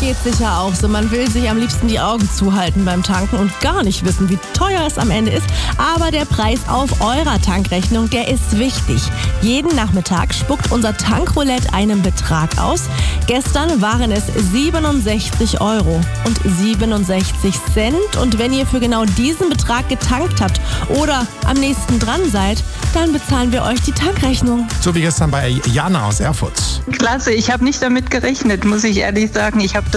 geht sicher auch so. Man will sich am liebsten die Augen zuhalten beim Tanken und gar nicht wissen, wie teuer es am Ende ist. Aber der Preis auf eurer Tankrechnung, der ist wichtig. Jeden Nachmittag spuckt unser Tankroulette einen Betrag aus. Gestern waren es 67 Euro und 67 Cent. Und wenn ihr für genau diesen Betrag getankt habt oder am nächsten dran seid, dann bezahlen wir euch die Tankrechnung. So wie gestern bei Jana aus Erfurt. Klasse, ich habe nicht damit gerechnet, muss ich ehrlich sagen. Ich habe